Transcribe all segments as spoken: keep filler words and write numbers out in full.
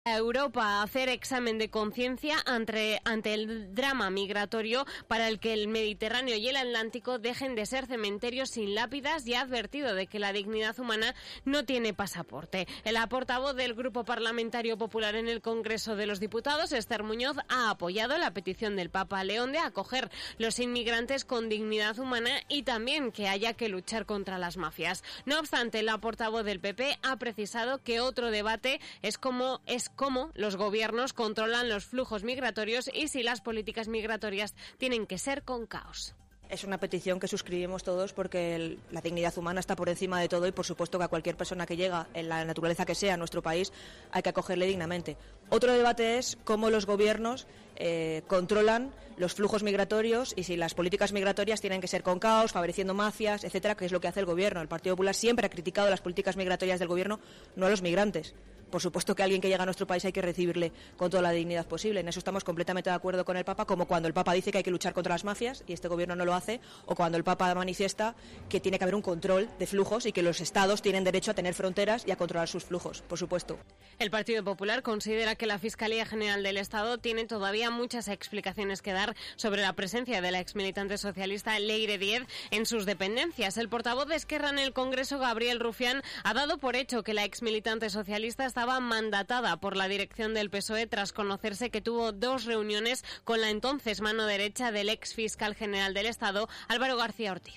A Europa a hacer examen de conciencia ante, ante el drama migratorio para el que el Mediterráneo y el Atlántico dejen de ser cementerios sin lápidas y ha advertido de que la dignidad humana no tiene pasaporte. El portavoz del Grupo Parlamentario Popular en el Congreso de los Diputados, Esther Muñoz, ha apoyado la petición del Papa León de acoger los inmigrantes con dignidad humana y también que haya que luchar contra las mafias. No obstante, la portavoz del P P ha precisado que otro debate es cómo es cómo los gobiernos controlan los flujos migratorios y si las políticas migratorias tienen que ser con caos. Es una petición que suscribimos todos porque el, la dignidad humana está por encima de todo y por supuesto que a cualquier persona que llega, en la naturaleza que sea, a nuestro país, hay que acogerle dignamente. Otro debate es cómo los gobiernos eh, controlan los flujos migratorios y si las políticas migratorias tienen que ser con caos, favoreciendo mafias, etcétera, que es lo que hace el gobierno. El Partido Popular siempre ha criticado las políticas migratorias del gobierno, no a los migrantes. Por supuesto que a alguien que llega a nuestro país hay que recibirle con toda la dignidad posible. En eso estamos completamente de acuerdo con el Papa, como cuando el Papa dice que hay que luchar contra las mafias y este gobierno no lo hace, o cuando el Papa manifiesta que tiene que haber un control de flujos y que los estados tienen derecho a tener fronteras y a controlar sus flujos, por supuesto. El Partido Popular considera que la Fiscalía General del Estado tiene todavía muchas explicaciones que dar sobre la presencia de la exmilitante socialista Leire Díez en sus dependencias. El portavoz de Esquerra en el Congreso, Gabriel Rufián, ha dado por hecho que la exmilitante socialista está estaba mandatada por la dirección del P S O E tras conocerse que tuvo dos reuniones con la entonces mano derecha del ex fiscal general del Estado, Álvaro García Ortiz.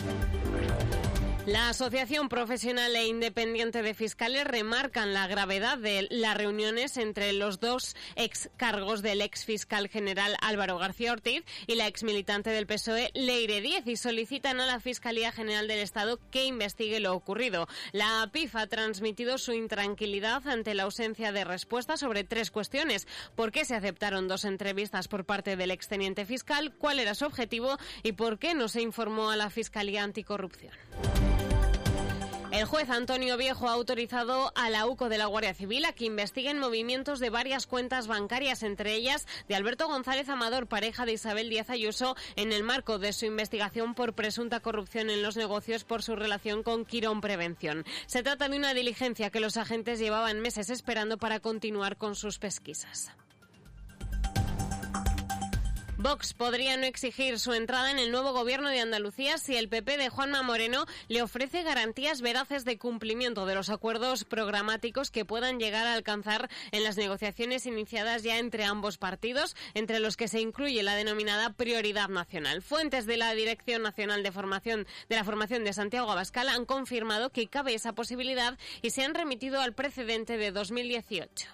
La Asociación Profesional e Independiente de Fiscales remarcan la gravedad de las reuniones entre los dos ex cargos del ex fiscal general Álvaro García Ortiz y la ex militante del P S O E Leire Díez y solicitan a la Fiscalía General del Estado que investigue lo ocurrido. La P I F ha transmitido su intranquilidad ante la ausencia de respuesta sobre tres cuestiones: por qué se aceptaron dos entrevistas por parte del exteniente fiscal, cuál era su objetivo y por qué no se informó a la Fiscalía Anticorrupción. El juez Antonio Viejo ha autorizado a la U C O de la Guardia Civil a que investiguen movimientos de varias cuentas bancarias, entre ellas de Alberto González Amador, pareja de Isabel Díaz Ayuso, en el marco de su investigación por presunta corrupción en los negocios por su relación con Quirón Prevención. Se trata de una diligencia que los agentes llevaban meses esperando para continuar con sus pesquisas. Vox podría no exigir su entrada en el nuevo gobierno de Andalucía si el P P de Juanma Moreno le ofrece garantías veraces de cumplimiento de los acuerdos programáticos que puedan llegar a alcanzar en las negociaciones iniciadas ya entre ambos partidos, entre los que se incluye la denominada prioridad nacional. Fuentes de la Dirección Nacional de Formación de la Formación de Santiago Abascal han confirmado que cabe esa posibilidad y se han remitido al precedente de dos mil dieciocho.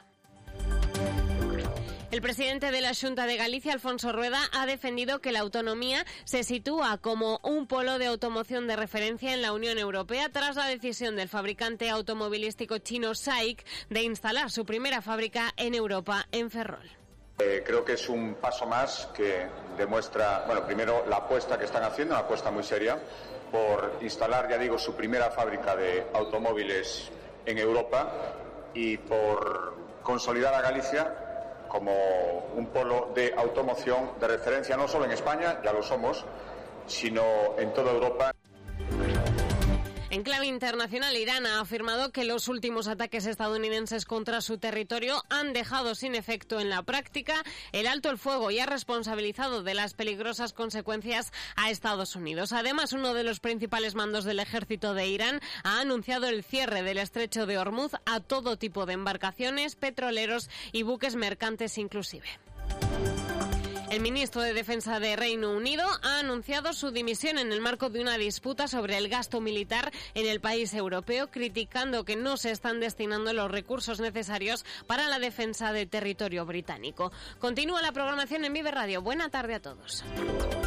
El presidente de la Xunta de Galicia, Alfonso Rueda, ha defendido que la autonomía se sitúa como un polo de automoción de referencia en la Unión Europea tras la decisión del fabricante automovilístico chino S A I C de instalar su primera fábrica en Europa, en Ferrol. Eh, creo que es un paso más que demuestra, bueno, primero la apuesta que están haciendo, una apuesta muy seria, por instalar, ya digo, su primera fábrica de automóviles en Europa y por consolidar a Galicia como un polo de automoción de referencia no solo en España, ya lo somos, sino en toda Europa. En clave internacional, Irán ha afirmado que los últimos ataques estadounidenses contra su territorio han dejado sin efecto en la práctica el alto el fuego y ha responsabilizado de las peligrosas consecuencias a Estados Unidos. Además, uno de los principales mandos del ejército de Irán ha anunciado el cierre del estrecho de Hormuz a todo tipo de embarcaciones, petroleros y buques mercantes inclusive. El ministro de Defensa de Reino Unido ha anunciado su dimisión en el marco de una disputa sobre el gasto militar en el país europeo, criticando que no se están destinando los recursos necesarios para la defensa del territorio británico. Continúa la programación en Vive Radio. Buena tarde a todos.